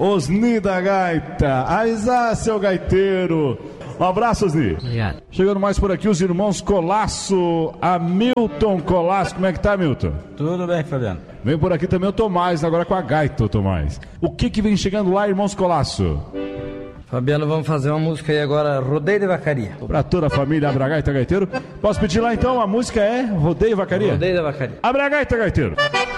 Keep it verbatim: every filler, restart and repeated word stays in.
Osni da Gaita. Aizá, seu gaiteiro. Um abraço, Osni. Obrigado. Chegando mais por aqui, os irmãos Colasso, Hamilton Colasso. Como é que tá, Hamilton? Tudo bem, Fabiano. Vem por aqui também o Tomás, agora com a gaita, o Tomás. O que que vem chegando lá, irmãos Colasso? Fabiano, vamos fazer uma música aí agora, Rodeio de Vacaria. Pra toda a família Abra Gaita Gaiteiro. Posso pedir lá então? A música é Rodeio Vacaria? Rodeio da Vacaria. Abra Gaita Gaiteiro.